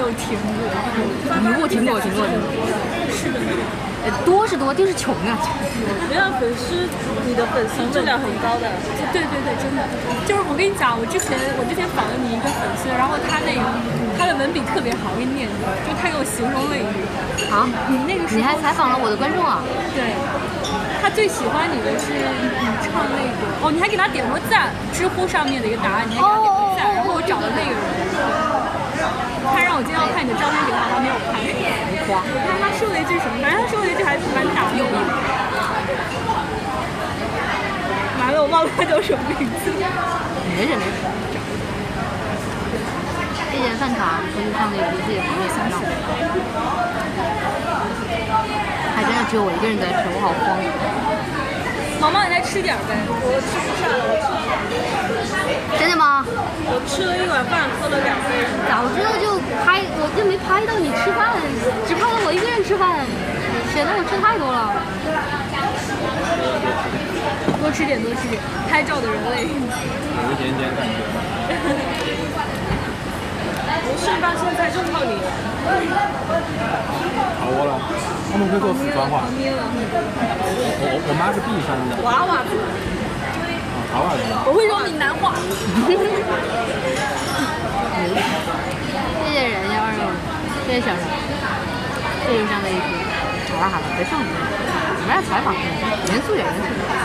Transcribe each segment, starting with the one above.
有停过。 我停过。 是的。 多是多，就是穷啊。 没有粉丝，你的粉丝质量很高的。 对，真的。就是我跟你讲，我之前访了你一个粉丝，然后他的文笔特别好，我给你念一个，就他给我形容了一句。 啊， 你那个时候你还采访了我的观众啊？ 对。他最喜欢你的是你唱那个你还给他点过赞，知乎上面的一个答案，你还给他点过赞，然后我找了那个人。他让我今天要看你的照片给他，他没有拍。 哇！ 我看他说了一句什么，反正他说了一句还蛮打动的。完了，我忘了他叫什么名字。 没事。这件饭卡不是上那个自己朋友想让，还真的只有我一个人在吃，我好慌。 毛毛，你再吃点呗。 我吃不下了， 真的吗？ 我吃了一碗饭，喝了2杯。 早知道就拍，我就没拍到你吃饭，只拍到我一个人吃饭，显得我吃太多了。 多吃点，拍照的人类。 有一点点感觉。 不是吧？现在就靠你了。 好饿了，他们会做四川话。我妈是璧山的。 娃娃子。 娃娃子。 我会说闽南话。 谢谢人家225，谢谢小人，谢谢这样的一批。好了，别上头，我们要采访，严肃点。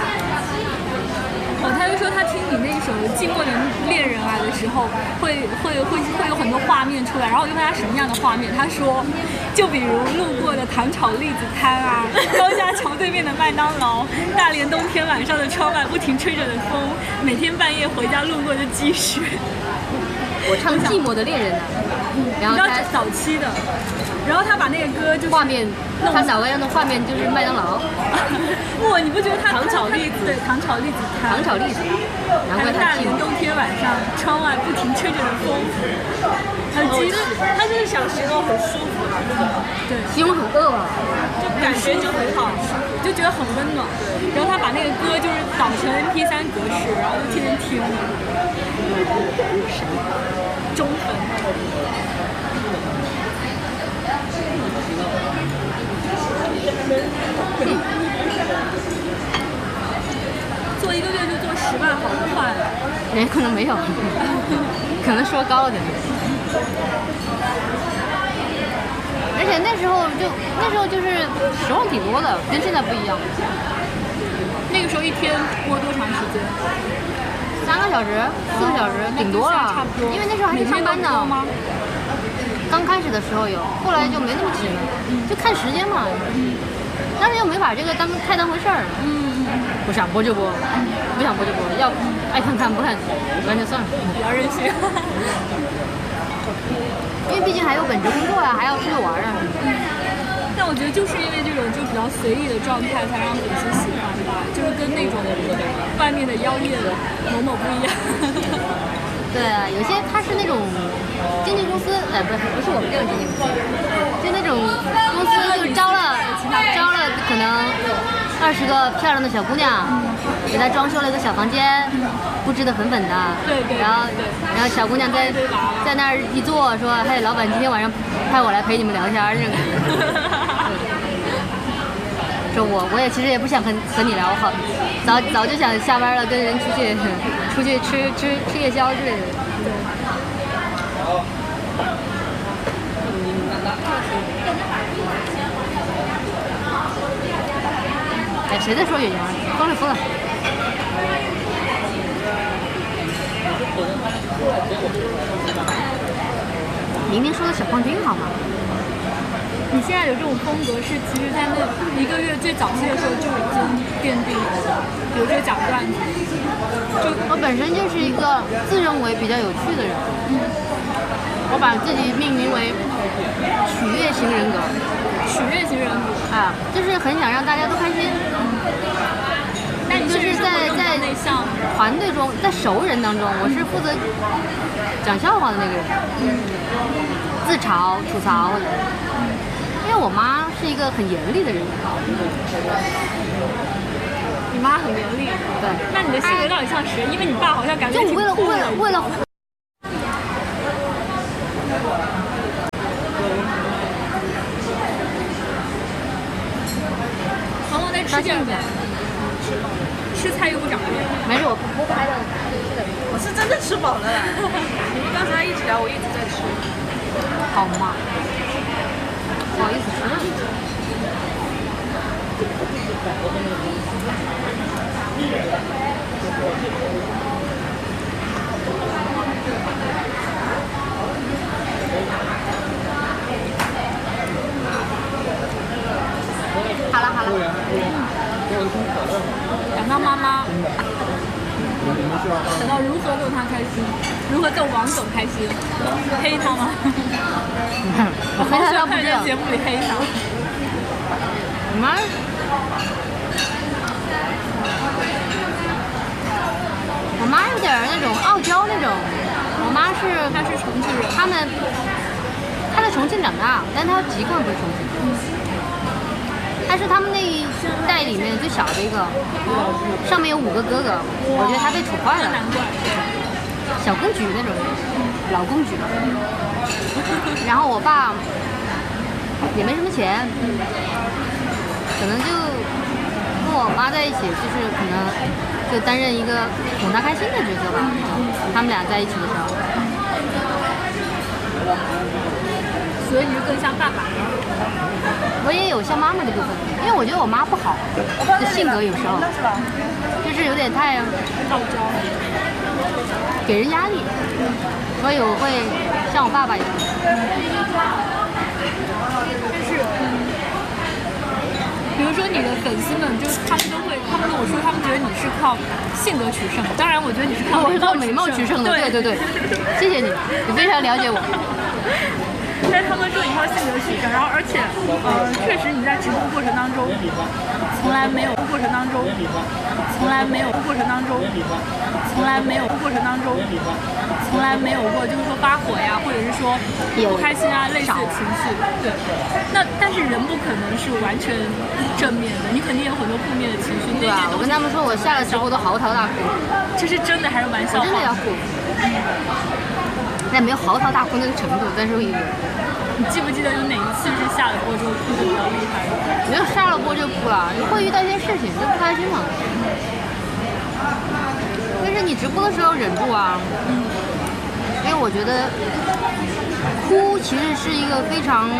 他就说他听你那首《寂寞的恋人》的时候，会有很多画面出来，然后我就问他什么样的画面，他说，就比如路过的糖炒栗子摊啊，高架桥对面的麦当劳，大连冬天晚上的窗外不停吹着的风，每天半夜回家路过的积雪。 我唱《寂寞的恋人》呢，然后他早期的。然后他把那个歌就是画面，他脑袋上的画面就是麦当劳。 哇，你不觉得他糖炒栗子？ 对，糖炒栗子摊。 糖炒栗子，难怪大连冬天晚上，窗外不停吹着的风，很激动。 他就是想形容很舒服， 对， 形容很饿啊， 就感觉就很好， 就觉得很温暖。然后他把那个歌就是导成 MP3 格式，然后就天天听。忠粉。做1个月就做10万，好快啊！ 可能没有，可能说高了点。而且那时候就是10万挺多的，跟现在不一样。 那个时候一天播多长时间 ？3个小时、4个小时，顶多了。 差不多。 因为那时候还是上班呢。刚开始的时候有，后来就没那么紧了，就看时间嘛。但是又没把这个太当回事儿。我想播就播，不想播就播，要爱看看，不看完就算了。 比较任性。 因为毕竟还有本职工作呀，还要出去玩啊。 但我觉得就是因为这种就比较随意的状态，才让粉丝喜欢吧，就是跟那种外面的妖艳某某不一样。 对啊，有些他是那种经纪公司，不是我们这种经纪公司，就那种公司就招了可能20个漂亮的小姑娘，给她装修了一个小房间，布置得粉粉的。 对。然后小姑娘在那儿一坐，说：“嘿，老板，今天晚上派我来陪你们聊天那种。”说我也其实也不想和你聊，好，早就想下班了，跟人出去吃夜宵之类的。哎，谁在说远洋？疯了！明明说的小胖君好吗？ 你现在有这种风格，是其实在那1个月最早期的时候就已经奠定了，比如说讲段子。 就我本身就是一个自认为比较有趣的人，我把自己命名为取悦型人格。 取悦型人格啊，就是很想让大家都开心。 那你就是在内向团队中，在熟人当中，我是负责讲笑话的那个人，自嘲、吐槽的。因为我妈是一个很严厉的人。 你妈很严厉。 对。 那你的性格到底像谁？因为你爸好像感觉就为了的，吃菜又不长肉。 没事，我拍的。 我是真的吃饱了啦。你们刚才一直聊，我一直在吃。 好嘛，不好意思吃。好了好了， 想到妈妈，想到如何逗她开心，如何逗王总开心，黑他吗？ 我黑他不知道在节目里黑他。 我妈，我妈有点那种傲娇那种。我妈她是重庆人， 她在重庆长大，但她籍贯不是重庆。她是他们那一代里面最小的一个，上面有5个哥哥，我觉得她被宠坏了， 难怪。 小公举那种，老公举。然后我爸也没什么钱，可能就跟我妈在一起，就是可能就担任一个哄她开心的角色吧。他们俩在一起的时候， 所以你就更像爸爸。 我也有像妈妈的部分，因为我觉得我妈不好的性格有时候就是有点太傲娇， 给人压力，所以我会像我爸爸一样。 但是，比如说你的粉丝们，就是他们跟我说，他们觉得你是靠性格取胜。当然，我觉得你是靠我是靠美貌取胜的。对对对，谢谢你，你非常了解我。 但是他们说你靠性格取胜，然后而且确实你在直播过程当中，从来没有过程当中，从来没有过程当中，从来没有过程当中，从来没有过就是说发火呀，或者是说不开心啊类似的情绪。对，那但是人不可能是完全正面的，你肯定有很多负面的情绪。 对啊，我跟他们说我下了直播都嚎啕大哭， 这是真的还是玩笑话？ 真的要哭。但没有嚎啕大哭那个程度，但是有。 你记不记得有哪一次是下了播之后哭得比较厉害？ 没有下了播就哭了，你会遇到一些事情就不开心嘛。但是你直播的时候忍住啊，因为我觉得哭其实是一个非常，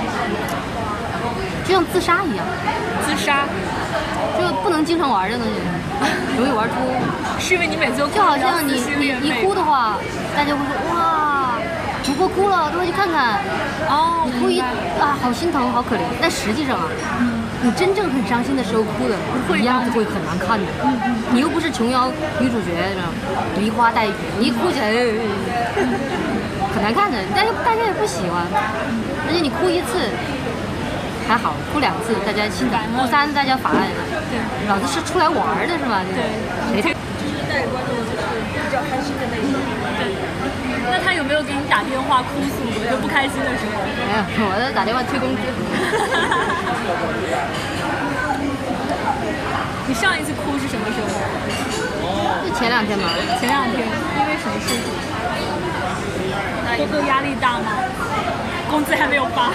就像自杀一样。 自杀？ 就不能经常玩的东西，容易玩秃。 是因为你每次都就好像你一哭的话，大家会说哇，主播哭了，都会去看看。 哦， 你哭一啊，好心疼，好可怜。但实际上啊，你真正很伤心的时候哭的，样子会很难看的。你又不是琼瑶女主角，梨花带雨，你一哭起来很难看的，但是大家也不喜欢。而且你哭一次还好，哭2次大家心疼，哭3次大家烦了。 对， 老子是出来玩的是吧？ 对， 谁？ 就是带给观众就是比较开心的那一种。 对。那他有没有给你打电话哭诉过？就不开心的时候？ 没有，我在打电话催工资。 你上一次哭是什么时候？ 就前2天吧。 前2天，因为什么事情？工作压力大吗？工资还没有发。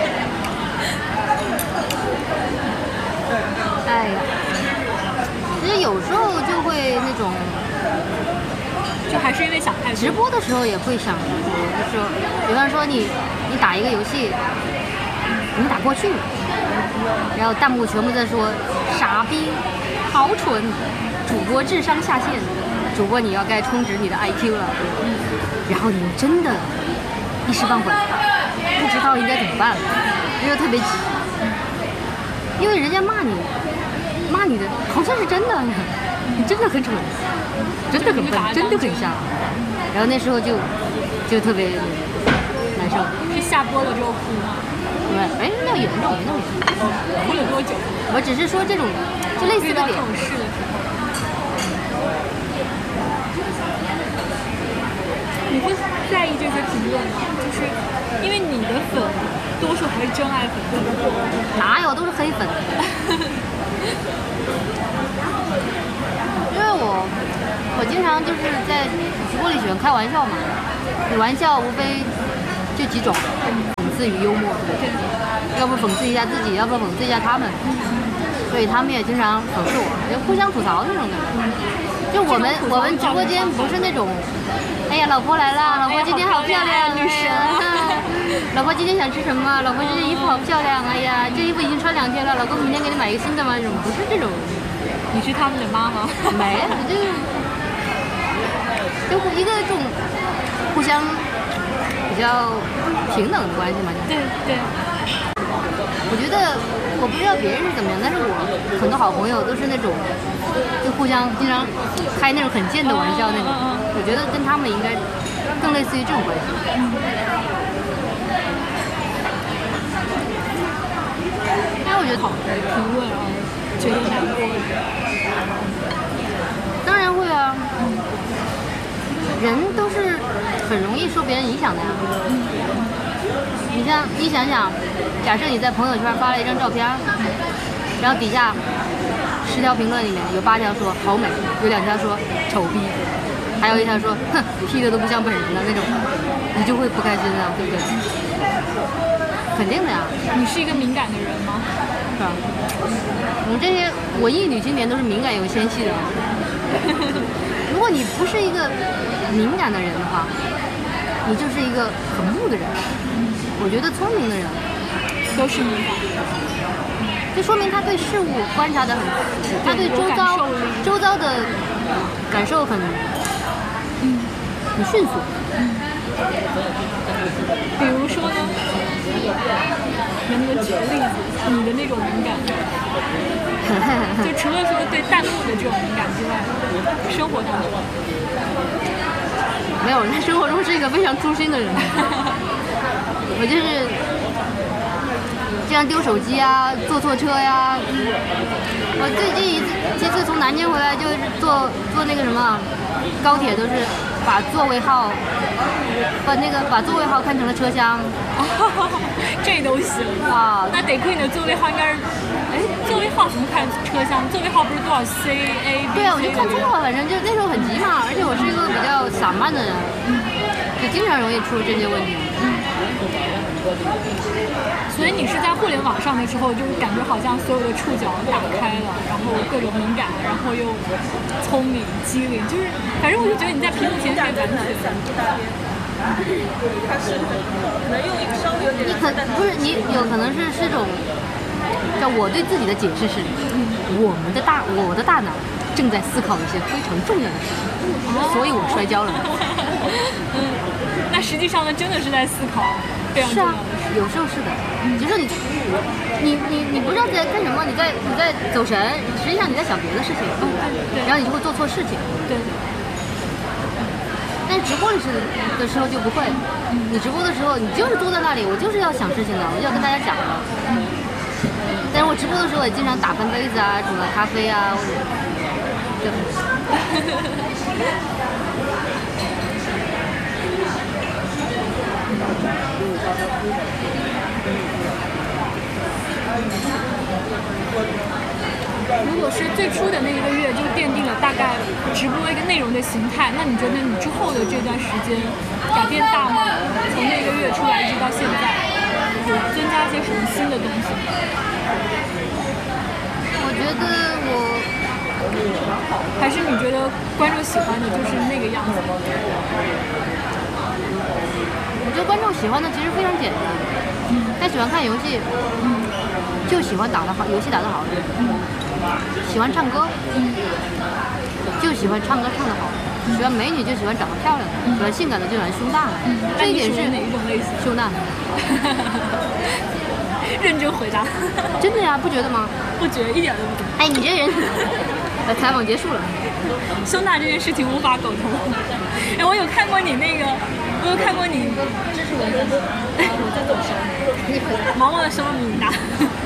哎，其实有时候就会那种。 就还是因为想太多。 直播的时候也会想，就是说，比方说你打一个游戏，你打过去，然后弹幕全部在说傻逼、好蠢，主播智商下线，主播你要该充值你的 IQ 了，然后你又真的一时半会不知道应该怎么办，又特别急，因为人家骂你的好像是真的，你真的很蠢。真的很笨，真的很傻，然后那时候就特别难受。 是下播了之后哭吗？ 对，那严重。 哭了多久？ 我只是说这种就类似的点。 这种事。你会在意这些评论吗？就是因为你的粉多数还是真爱粉，对不对？ 哪有，都是黑粉。因为我经常就是在直播里喜欢开玩笑嘛，你玩笑无非就几种，讽刺与幽默，要不讽刺一下自己，要不讽刺一下他们。 所以他们也经常讽刺我，就互相吐槽那种感觉。就我们直播间不是那种，哎呀，老婆来了，老婆今天好漂亮，女神，老婆今天想吃什么？老婆这件衣服好漂亮，哎呀，这衣服已经穿2天了，老公明天给你买一个新的吗？这种不是这种。 你是他们的妈妈？ 没，就一个这种互相比较平等的关系嘛。 对对。 我觉得我不知道别人是怎么样，但是我很多好朋友都是那种就互相经常开那种很贱的玩笑那种。我觉得跟他们应该更类似于这种关系。但是我觉得好评论啊，觉得难过。 当然会啊，人都是很容易受别人影响的呀。你想想，假设你在朋友圈发了一张照片，然后底下10条评论里面有8条说好美，有2条说丑逼，还有1条说哼 P 的都不像本人的那种，你就会不开心啊，对不对？肯定的呀。 你是一个敏感的人吗？ 是吧？我们这些文艺女青年都是敏感有纤细的。如果你不是一个敏感的人的话，你就是一个很木的人。我觉得聪明的人都是敏感， 就说明他对事物观察得很，他对周遭的感受很迅速。 比如说呢？能不能举个例子？你的那种敏感，就除了说对弹幕的这种敏感之外，生活当中没有，在生活中是一个非常粗心的人。我就是经常丢手机啊，坐错车呀。我最近几次从南京回来，就是坐那个什么高铁，都是把座位号看成了车厢。 这都行啊？ 那得亏你的座位号应该是，座位号怎么看车厢？座位号不是多少 C A B？ 对啊，我就看错了，反正就那时候很急嘛，而且我是一个比较散漫的人，就经常容易出这些问题。 所以你是在互联网上的时候，就是感觉好像所有的触角打开了，然后各种敏感，然后又聪明机灵，就是反正我就觉得你在屏幕前是完全他是可能用一个稍微有点， 不是你有可能是这种，叫我对自己的解释是，我的大脑正在思考一些非常重要的事情，所以我摔跤了。 那实际上呢，真的是在思考非常重要的事。 有时候是的，就是你不知道在干什么，你在走神，实际上你在想别的事情， 对， 然后你就会做错事情。 对。 但是直播的时候就不会，你直播的时候你就是坐在那里，我就是要想事情的，我就要跟大家讲的。但是我直播的时候也经常打翻杯子啊，什么咖啡啊，对。 如果是最初的那一个月就奠定了大概直播一个内容的形态，那你觉得你之后的这段时间改变大吗？从那个月出来一直到现在，有增加一些什么新的东西？ 我觉得还是你觉得观众喜欢的就是那个样子？ 我觉得观众喜欢的其实非常简单，他喜欢看游戏，就喜欢游戏打得好的，喜欢唱歌，就喜欢唱歌唱得好，喜欢美女就喜欢长得漂亮的，喜欢性感的就喜欢胸大的。这一点是哪一种类型？ 胸大。 认真回答。 真的呀，不觉得吗？ 不觉得，一点都不觉得。 哎，你这人。采访结束了。 胸大这件事情无法苟同。哎，我有看过你那个，我有看过你， 这是我在走神。 毛毛的胸比你大。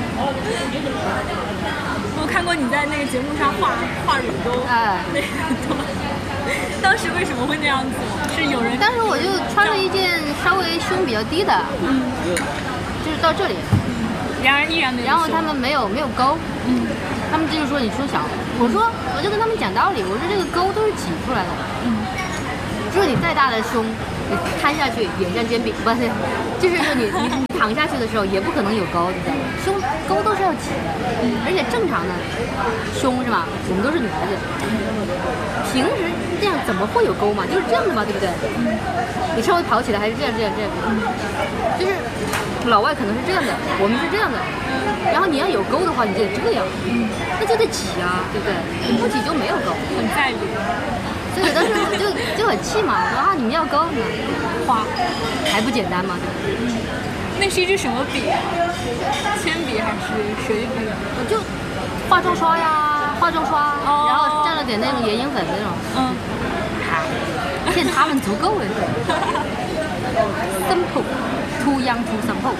我看过你在那个节目上画乳沟，那个当时为什么会那样子？是有人？ 当时我就穿了一件稍微胸比较低的，就是到这里。 然而依然没有。 然后他们没有勾，他们就是说你胸小。我就跟他们讲道理，我说这个沟都是挤出来的，就是你再大的胸， 你瘫下去也像煎饼，不是，就是说你躺下去的时候也不可能有沟，对不对？胸沟都是要起的，而且正常的胸是吧？我们都是女孩子，平时这样怎么会有沟嘛？就是这样的嘛，对不对？你稍微跑起来还是这样，就是老外可能是这样的，我们是这样的。然后你要有沟的话，你就得这样，那就得起啊，对不对？你不起就没有沟， 很在理。 所以当时就很气嘛，说啊你们要沟呢， 画还不简单吗？ 那是一支什么笔啊？铅笔还是水笔？ 就化妆刷呀，然后蘸了点那种眼影粉那种，骗他们足够了。simple too young too simple。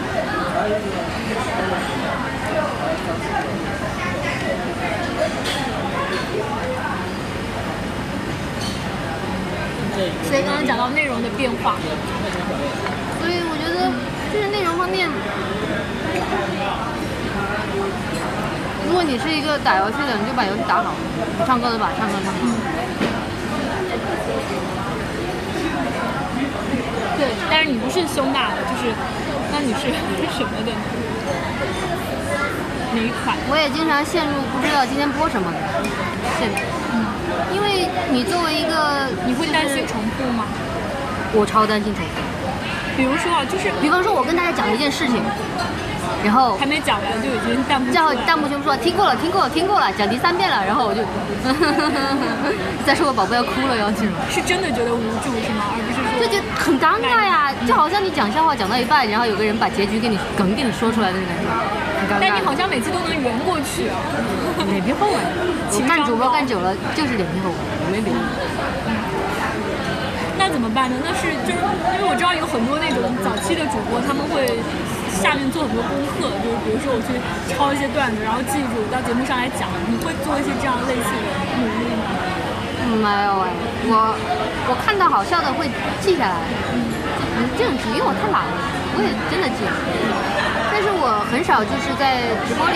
所以刚刚讲到内容的变化， 所以我觉得就是内容方面，如果你是一个打游戏的，你就把游戏打好；唱歌的把唱歌唱好。 对，但是你不是胸大的，就是那你是什么的呢？哪一款？ 我也经常陷入不知道今天播什么的陷入。因为你作为一个， 你会担心重复吗？ 我超担心重复。 比如说啊，就是比方说，我跟大家讲一件事情，然后还没讲完就已经弹幕， 弹幕全部说听过了，讲第3遍了，然后我就，再说我宝宝要哭了要去吗？ 是真的觉得无助是吗？而不是说就觉得很尴尬呀，就好像你讲笑话讲到一半，然后有个人把结局给你说出来的那种感觉，很尴尬。 但你好像每次都能圆过去啊。 脸皮厚啊！我干主播干久了就是脸皮厚，我没别的。 那怎么办呢？那是就是因为我知道有很多那种早期的主播，他们会下面做很多功课，就是比如说我去抄一些段子，然后记住到节目上来讲。你会做一些这样类似的努力吗？ 没有哎，我看到好笑的会记下来，这种题因为我太懒了，我也真的记。但是我很少就是在直播里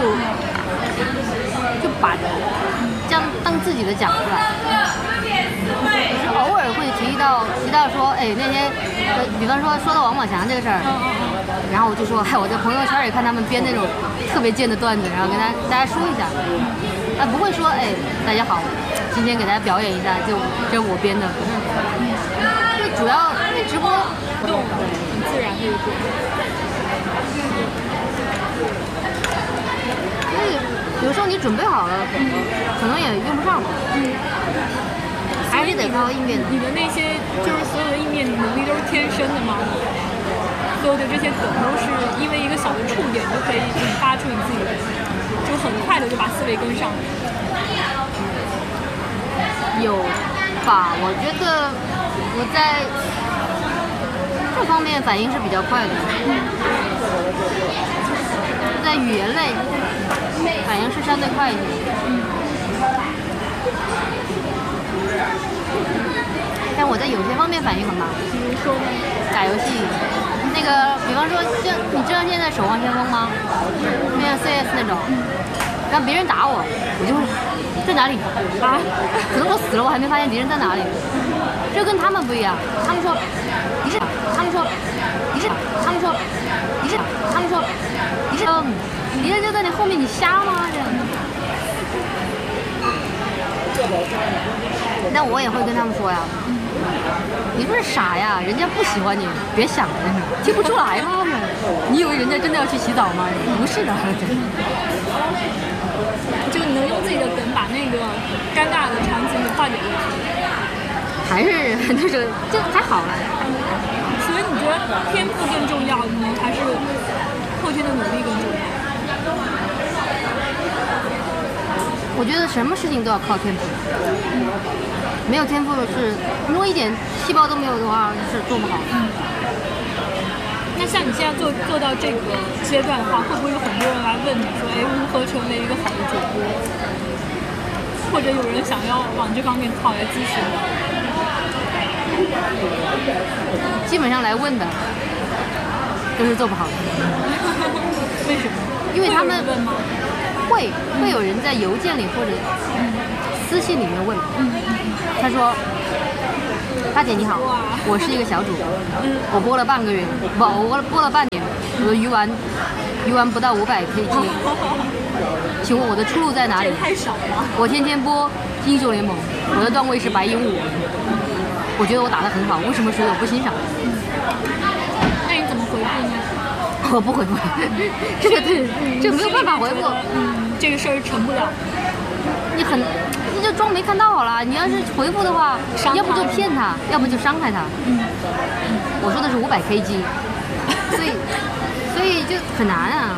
就把这样当自己的讲出来，就是偶尔会提到说，哎那天，比方说到王宝强这个事儿，然后我就说，我在朋友圈里看他们编那种特别贱的段子，然后跟大家说一下，不会说，大家好，今天给大家表演一下，这是我编的，就主要因为直播动很自然的一个。 所以有时候你准备好了，可能也用不上了，还是得靠应变的。 你的那些就是所有的应变能力都是天生的吗？所有的这些梗都是因为一个小的触点就可以引发出你自己的，就很快的就把思维跟上。 有吧？我觉得我在这方面反应是比较快的，在语言类反应是相对快一些。但我在有些方面反应很慢， 比如说呢？ 打游戏，那个比方说，你知道现在守望先锋吗？像 CS 那种，让别人打我，我就会在哪里啊？可能我死了，我还没发现敌人在哪里。这跟他们不一样，他们说敌人，他们说敌人，他们说敌人，他们说敌人，敌人就在你后面，你瞎吗？这样。但我也会跟他们说呀，你不是傻呀，人家不喜欢你，别想了，听不出来吗？你以为人家真的要去洗澡吗？不是的， 就你能用自己的梗把那个尴尬的场景给化解过去， 还是就是就还好了。 所以你觉得天赋更重要呢，还是后天的努力更重要？ 我觉得什么事情都要靠天赋，没有天赋是，如果一点细胞都没有的话，是做不好。 那像你现在做到这个阶段的话，会不会有很多人来问你说，如何成为一个好的主播？或者有人想要往这方面靠来咨询你？ 基本上来问的都是做不好的。 为什么？ 因为他们问吗？ 会有人在邮件里或者私信里面问，他说大姐你好，我是一个小主，我播了半个月，不，我播了半年，我的鱼丸不到500 kg，请问我的出路在哪里？ 太少了。 我天天播英雄联盟，我的段位是白鹦鹉，我觉得我打得很好，为什么水友不欣赏？ 那你怎么回复呢？ 我不回复，这个没有办法回复， 这个事儿成不了。 你就装没看到好了。你要是回复的话，要不就骗他，要不就伤害他。我说的是500 kg， 所以就很难啊。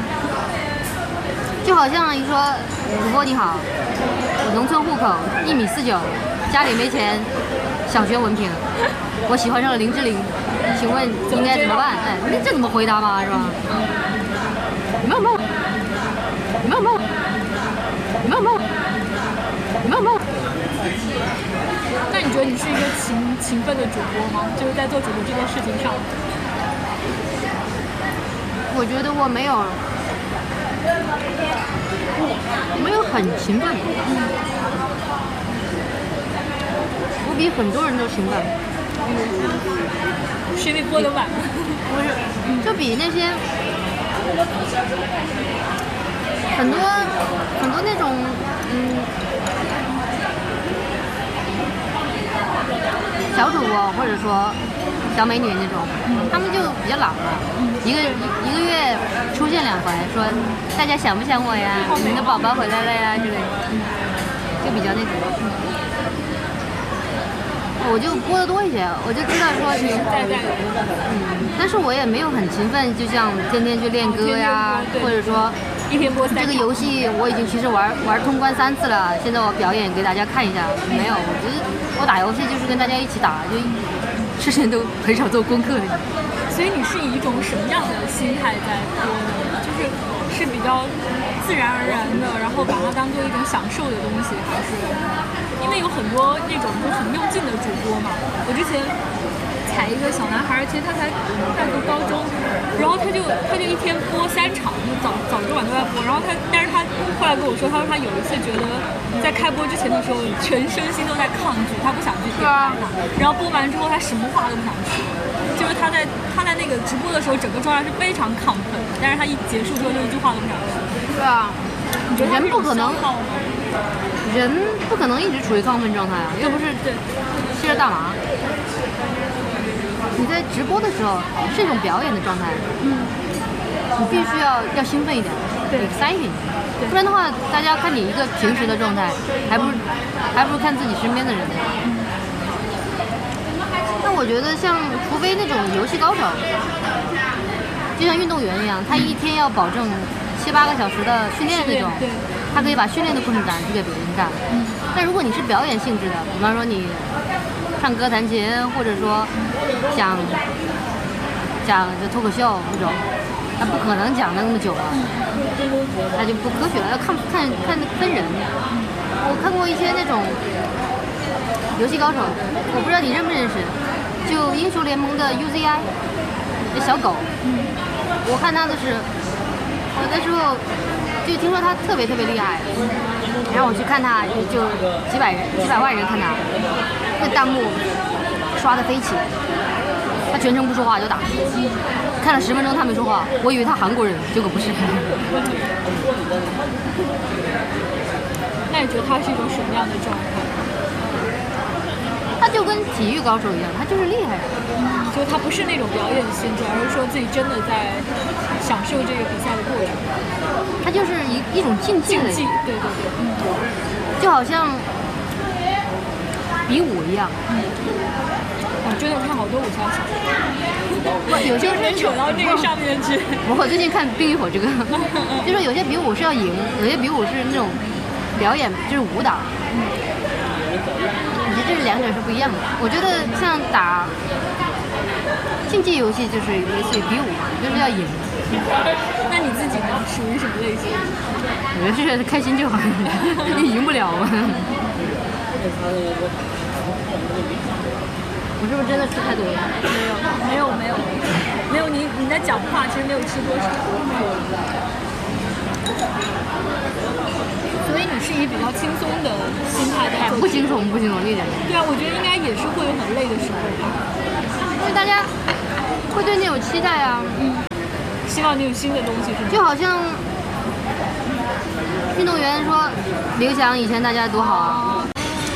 就好像一说主播你好，我农村户口1.49米，家里没钱，小学文凭，我喜欢上了林志玲，请问应该怎么办？哎，你这怎么回答嘛，是吧？没有。 那你觉得你是一个勤奋的主播吗？就是在做主播这件事情上。 我觉得我没有很勤奋，我比很多人都勤奋。 是因为播得晚？ 不是，就比那些很多那种小主播或者说小美女那种，他们就比较老了，一个月出现2回，说大家想不想我呀？你们的宝宝回来了呀之类的，就比较那种。我就播的多一些，我就知道说你但是我也没有很勤奋，就像天天去练歌呀，或者说一天播3场。 这个游戏我已经其实玩通关3次了，现在我表演给大家看一下。没有，我觉得我打游戏就是跟大家一起打，就之前都很少做功课。 所以你是以一种什么样的心态在播呢？是比较自然而然的，然后把它当做一种享受的东西，还是因为有很多那种就很用劲的主播嘛？我之前采一个小男孩，其实他才大读高中，然后他就一天播3场，就早中晚都在播。然后但是他后来跟我说，他说他有一次觉得在开播之前的时候，全身心都在抗拒，他不想去点开它。然后播完之后，他什么话都不想说，就是他在那个直播的时候，整个状态是非常亢奋，但是他一结束之后，就一句话都不想说。 对啊，人不可能一直处于亢奋状态啊，又不是吸着大麻。你在直播的时候是一种表演的状态，你必须要兴奋一点，对 ，exciting， 不然的话，大家看你一个平时的状态，还不如看自己身边的人。那我觉得像，除非那种游戏高手，就像运动员一样，他一天要保证7、8个小时的训练那种，他可以把训练的部分展示给别人看。但如果你是表演性质的，比方说你唱歌弹琴，或者说讲这脱口秀那种，他不可能讲那么久啊，那就不科学了，要看分人。我看过一些那种游戏高手，我不知道你认不认识，就英雄联盟的 UZI 那小狗，我看他的是，我那时候就听说他特别厉害，然后我去看他，就几百万人看他，那弹幕刷的飞起，他全程不说话就打，看了10分钟他没说话，我以为他韩国人，结果不是。 那你觉得他是一种什么样的状态？ 他就跟体育高手一样，他就是厉害。 就他不是那种表演性质，而是说自己真的在享受这个比赛的过程。 他就是一种竞技的， 对， 就好像比武一样。 我真的看好多武侠小说， 有些是扯到这个上面去。 我最近看《冰与火》这个，就说有些比武是要赢，有些比武是那种表演，就是武打。我觉得这2者是不一样的。我觉得像打竞技游戏就是类似于比武嘛，就是要赢。 那你自己呢？属于什么类型？ 我觉得是开心就好，你赢不了嘛。我是不是真的吃太多了？ 没有，你在讲话其实没有吃多少。 所以你是以比较轻松的心态在做。 不轻松，不轻松，一点。 对啊，我觉得应该也是会有很累的时候吧。 因为大家会对你有期待啊。 希望你有新的东西是吗？ 就好像运动员说刘翔以前大家多好啊。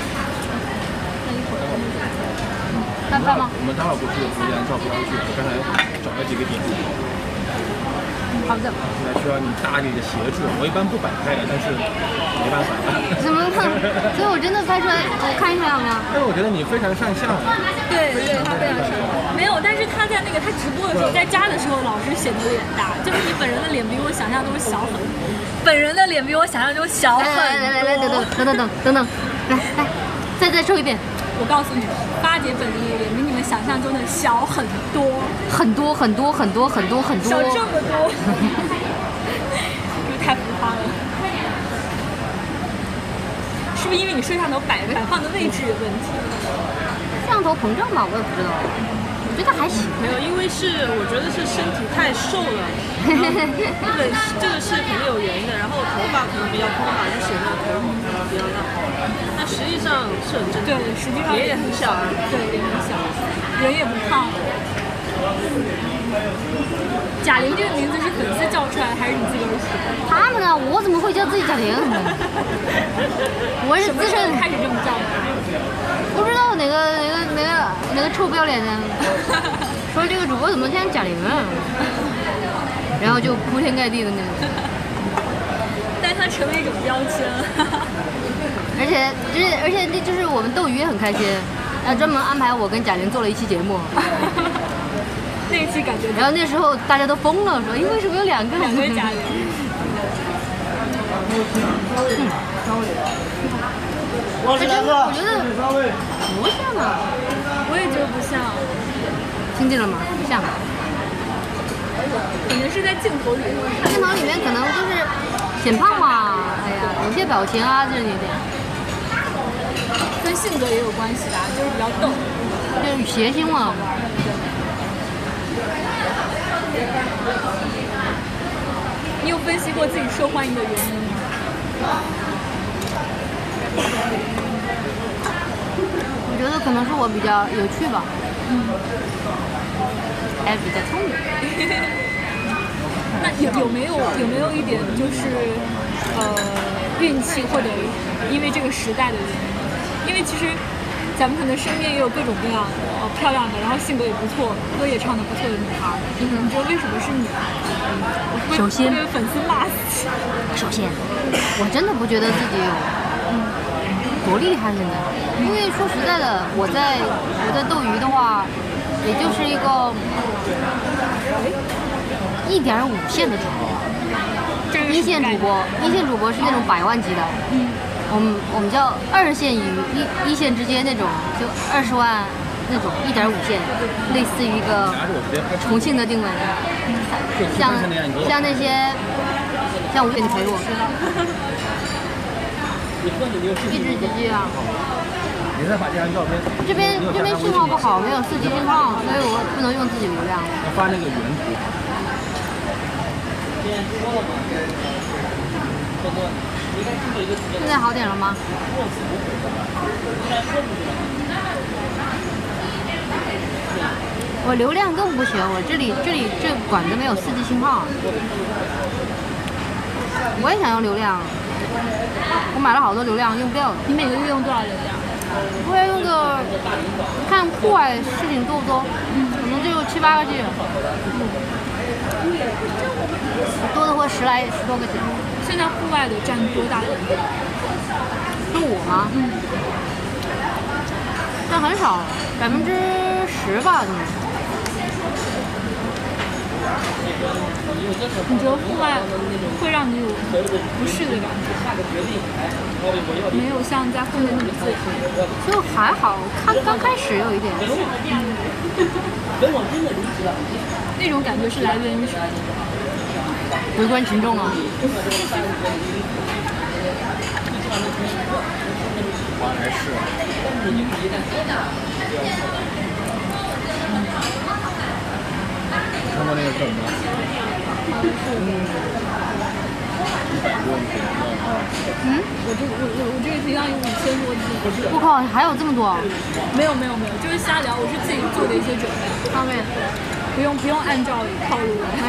拜拜吗？ 我们待会儿不是不是按照标去，我刚才找了几个点。 好的。 现在需要你大力的协助，我一般不摆拍的，但是没办法。 怎么看？所以我真的拍出来，我看一下有没有？ 但是我觉得你非常上相。 对，他非常上相。没有，但是他在那个他直播的时候，在家的时候老是显得脸大，就是你本人的脸比我想象中小很，本人的脸比我想象中小很多。 来，等，来，再说一遍。 我告诉你，八姐本人的脸比你们想象中的小很多， 很多， 小这么多，太浮夸了。是不是因为你摄像头摆放的位置有问题？ 摄像头膨胀吧，我也不知道。我觉得还行。 没有，因为我觉得是身体太瘦了，对，这个是肯定有原因的。然后头发可能比较蓬发，就显得头比较大。那实际上是很正常。 对，实际上脸也很小啊。 对，脸很小，人也不胖。贾玲这个名字是粉丝叫出来的，还是你自个儿取的？ 他们呢？我怎么会叫自己贾玲？我是资深， 开始这么叫的。 不知道哪个臭不要脸的，说这个主播怎么像贾玲啊？然后就铺天盖地的那种。 但它成为一种标签。 而且就是我们斗鱼也很开心，专门安排我跟贾玲做了一期节目。 那一期感觉， 然后那时候大家都疯了，说为什么有两个贾玲？ 我觉得不像啊， 我也觉得不像。 听见了吗？不像。 可能是在镜头里面可能就是显胖嘛，哎呀，有些表情啊，就是有点。 跟性格也有关系的，就是比较逗， 就是谐星嘛。 你有分析过自己受欢迎的原因吗？ 我觉得可能是我比较有趣吧，还比较聪明。 那有没有一点就是运气或者因为这个时代的原因？因为其实咱们可能身边也有各种各样的漂亮的，然后性格也不错，歌也唱得不错的女孩。你觉得为什么是你？ 首先被粉丝骂死。 首先，我真的不觉得自己有多厉害现在，因为说实在的，我在斗鱼的话，也就是一个1.5线的主播，一线主播是那种100万级的，我们叫2线与一线之间那种，就20万那种1.5线，类似于一个重庆的定位，像那些像我给你陪我，一直几 G 啊。 你再把这张照片。 这边信号不好，没有4G 信号，所以我不能用自己流量。 要发那个原图。 现在好点了吗？我流量更不行，我这管子没有4G 信号。我也想要流量，我买了好多流量用不掉了。 你每个月用多少流量？ 我要用个，看户外事情多不多，可能就7、8个 G，多的会10多个 G。 现在户外的占多大的比例？ 是我吗？但很少，10%吧，可能。 你觉得户外会让你有不适的感觉？没有像在后面那么自由。 就还好，刚开始有一点。 那种感觉是来源于什么？ 围观群众啊。 还是。看过那个梗吗？ 我这个体量有5000多斤。 我靠，还有这么多？ 没有，就是瞎聊，我是自己做的一些准备。 方便。 不用按照套路。